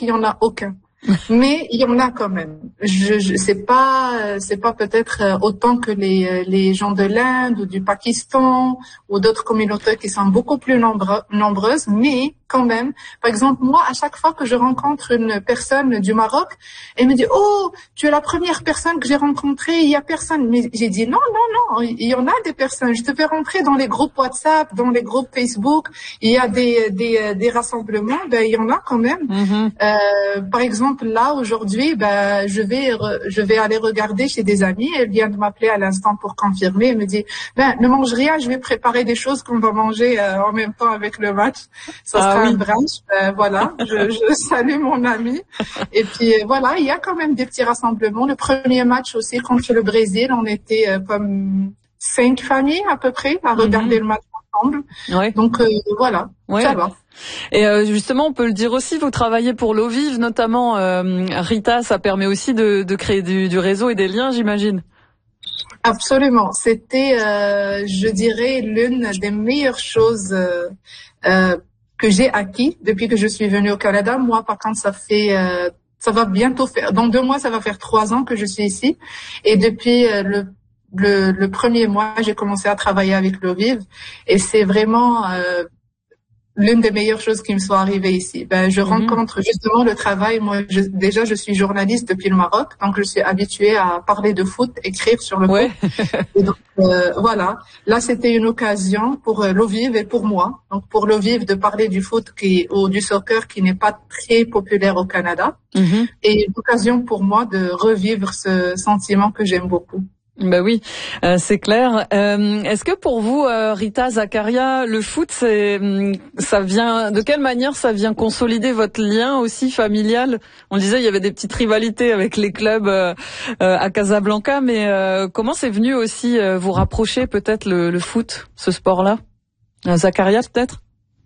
qu'il y en a aucun. Mais il y en a quand même. C'est pas peut-être autant que les gens de l'Inde ou du Pakistan ou d'autres communautés qui sont beaucoup plus nombreuses, mais quand même. Par exemple, moi, à chaque fois que je rencontre une personne du Maroc, elle me dit, oh, tu es la première personne que j'ai rencontrée, il y a personne. Mais j'ai dit, non, il y en a des personnes. Je te fais rentrer dans les groupes WhatsApp, dans les groupes Facebook. Il y a des rassemblements, il y en a quand même. Par exemple, là, aujourd'hui, je vais aller regarder chez des amis. Elle vient de m'appeler à l'instant pour confirmer. Elle me dit, ne mange rien, je vais préparer des choses qu'on va manger en même temps avec le match. Ça sera un brunch. Voilà, je salue mon ami. Et puis voilà, il y a quand même des petits rassemblements. Le premier match aussi contre le Brésil, on était comme 5 familles à peu près à regarder le match ensemble. Ouais. Donc voilà, ça va. Et justement, on peut le dire aussi, vous travaillez pour l'eau vive, notamment Rita, ça permet aussi de créer du réseau et des liens, j'imagine. Absolument. C'était, je dirais, l'une des meilleures choses que j'ai acquis depuis que je suis venue au Canada. Moi, par contre, ça va bientôt faire, dans 2 mois, ça va faire 3 ans que je suis ici. Et depuis le premier mois, j'ai commencé à travailler avec l'eau vive. Et c'est vraiment l'une des meilleures choses qui me sont arrivées ici. Je rencontre justement le travail. Moi, déjà, je suis journaliste depuis le Maroc, donc je suis habituée à parler de foot, écrire sur le foot. Et donc, voilà. Là, c'était une occasion pour l'eau vive et pour moi. Donc, pour l'eau vive de parler du foot ou du soccer qui n'est pas très populaire au Canada. Et une occasion pour moi de revivre ce sentiment que j'aime beaucoup. Oui, c'est clair. Est-ce que pour vous, Rita, Zakaria, le foot, ça vient, de quelle manière ça vient consolider votre lien aussi familial? On disait il y avait des petites rivalités avec les clubs à Casablanca, mais comment c'est venu aussi vous rapprocher peut-être le foot, ce sport-là? Zakaria peut-être?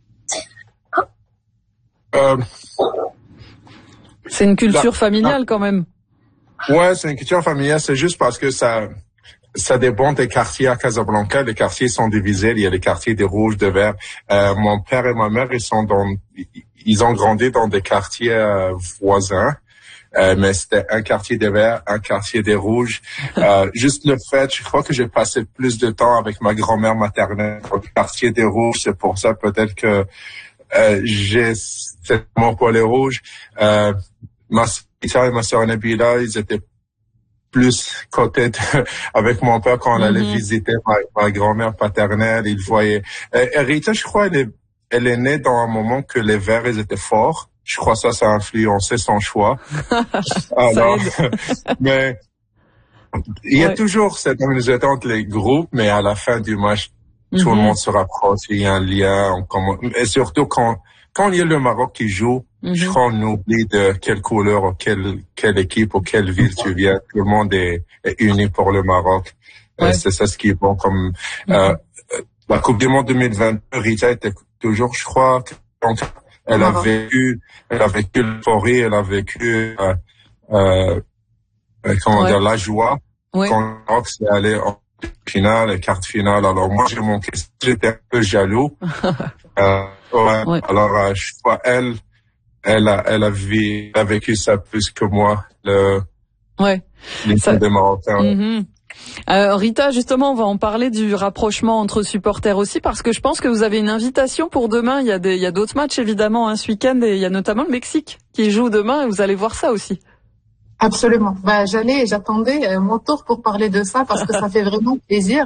C'est une culture familiale quand même. Ouais, c'est une culture familiale. C'est juste parce que ça dépend des quartiers à Casablanca. Les quartiers sont divisés. Il y a les quartiers des rouges, des verts. Mon père et ma mère, ils ont grandi dans des quartiers voisins. Mais c'était un quartier des verts, un quartier des rouges. Juste le fait, je crois que j'ai passé plus de temps avec ma grand-mère maternelle au quartier des rouges. C'est pour ça peut-être que j'ai cet amour pour les rouges. Ma sœur et ma sœur Nabila, ils étaient plus côté avec mon père quand on allait visiter ma grand-mère paternelle. Ils voyaient. Rita, je crois, elle est née dans un moment que les Verts, ils étaient forts. Je crois que ça a influencé son choix. Alors, mais il y a toujours cette animosité entre les groupes, mais à la fin du match, tout le monde se rapproche. Il y a un lien. Et surtout quand il y a le Maroc qui joue, je crois qu'on oublie de quelle couleur ou quelle équipe ou quelle ville tu viens. Tout le monde est uni pour le Maroc. C'est ça ce qui est bon. Comme la Coupe du Monde 2022, Rita était toujours, je crois, elle a vécu l'euphorie, elle a vécu la joie. Quand le Maroc s'est allé en finale, quart de finale. Alors moi, j'étais un peu jaloux. Alors je crois elle a vécu ça plus que moi, l'équipe des Marocains. Rita, justement, on va en parler du rapprochement entre supporters aussi, parce que je pense que vous avez une invitation pour demain. Il y a d'autres matchs évidemment ce week-end, et il y a notamment le Mexique qui joue demain, et vous allez voir ça aussi. Absolument. J'attendais mon tour pour parler de ça parce que ça fait vraiment plaisir.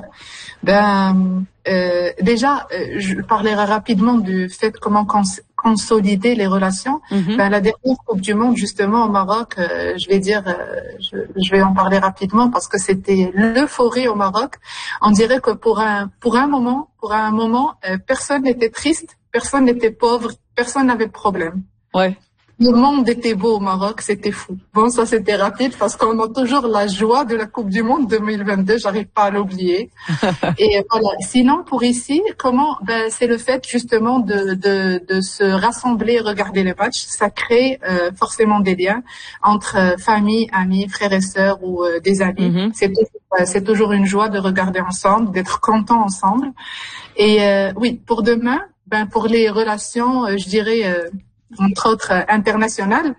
Déjà, je parlerai rapidement du fait comment consolider les relations. La dernière Coupe du Monde, justement, au Maroc, je vais en parler rapidement parce que c'était l'euphorie au Maroc. On dirait que pour un moment, personne n'était triste, personne n'était pauvre, personne n'avait de problème. Le monde était beau au Maroc, c'était fou. Bon, ça c'était rapide parce qu'on a toujours la joie de la Coupe du Monde 2022, j'arrive pas à l'oublier. Et voilà. Sinon, pour ici, c'est le fait justement de se rassembler et regarder les matchs. Ça crée forcément des liens entre famille, amis, frères et sœurs ou des amis. C'est toujours une joie de regarder ensemble, d'être content ensemble. Et oui, pour demain, pour les relations, je dirais entre autres internationales.